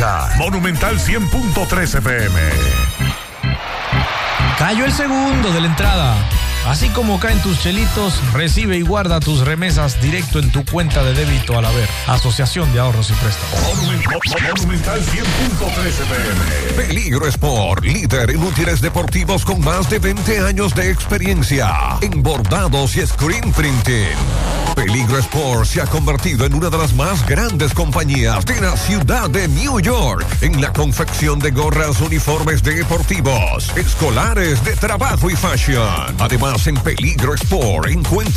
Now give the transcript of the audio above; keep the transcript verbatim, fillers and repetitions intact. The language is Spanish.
Escucha Monumental cien punto tres F M. Cayó el segundo de la entrada. Así como caen tus chelitos, recibe y guarda tus remesas directo en tu cuenta de débito al haber. Asociación de Ahorros y Préstamos. Monumental, Monumental cien punto tres F M. Peligro Sport, líder en útiles deportivos con más de veinte años de experiencia en bordados y screen printing. Peligro Sport se ha convertido en una de las más grandes compañías de la ciudad de New York en la confección de gorras, uniformes deportivos, escolares, de trabajo y fashion. Además, en Peligro Sport encuentra